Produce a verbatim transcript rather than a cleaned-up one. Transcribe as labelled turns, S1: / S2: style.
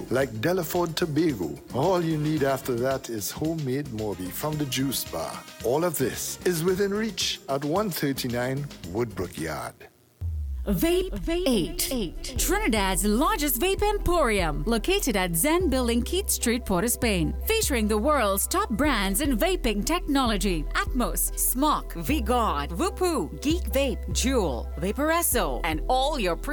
S1: like Delaford Tobago. All you need after that is homemade Morby from the Juice Bar. All of this is within reach at one thirty-nine Woodbrook Yard.
S2: Vape, Vape eight. eight. Trinidad's largest vape emporium, located at Zen Building, Keith Street, Port of Spain. Featuring the world's top brands in vaping technology: Atmos, Smok, V-God, Whoopoo, Geek Vape, Juul, Vaporesso, and all your pre